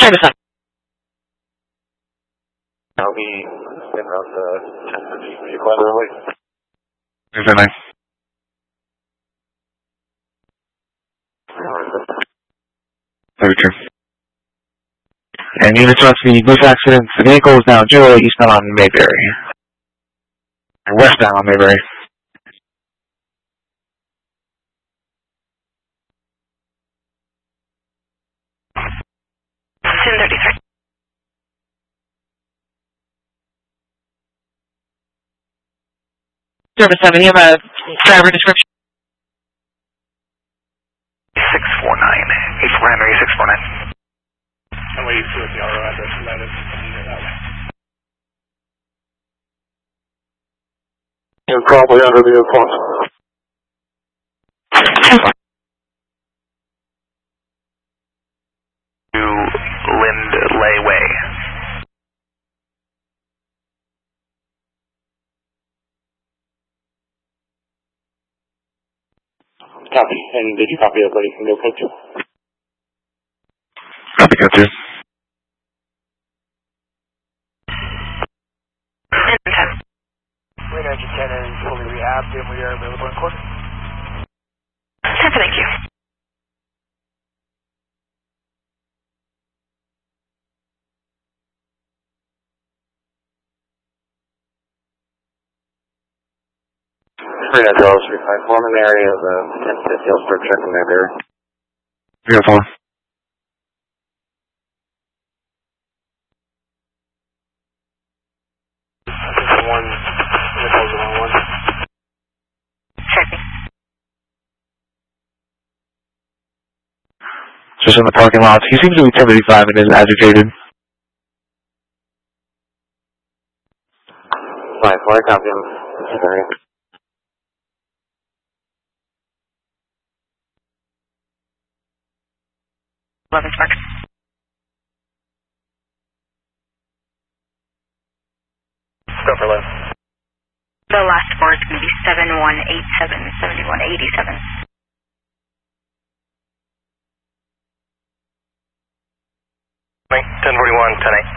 Service 7. I'll be in around 10:50, quite early. Is that nice? Very true. And units on the bus accident, the vehicle is now generally eastbound on Mayberry. And westbound on Mayberry. Service 7, you have a driver description? 649. 849 or 649. And we see what the RO address for that is. That way. You're probably under the influence. To Lindley Way. Copy. And did you copy everybody from the code 2? Copy, code 2. Green engine 10 is fully rehabbed and we are available in court. Thank you. Green engine 035, form an area of 1050, I'll start checking that area. Beautiful. Just in the parking lot. He seems to be 1055 and is agitated. 5-4, copy him. Sorry. Spark. Go for left. The last four is going to be 7187, 7187. Right, 1041, 10-8.